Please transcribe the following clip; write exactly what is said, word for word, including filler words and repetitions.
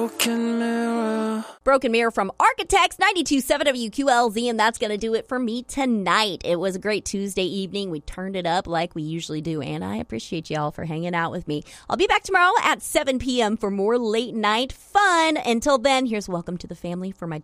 broken mirror. Broken Mirror from Architects, ninety-two point seven W Q L Z, and that's going to do it for me tonight. It was a great Tuesday evening. We turned it up like we usually do, and I appreciate y'all for hanging out with me. I'll be back tomorrow at seven p.m. for more late night fun. Until then, here's Welcome to the Family for my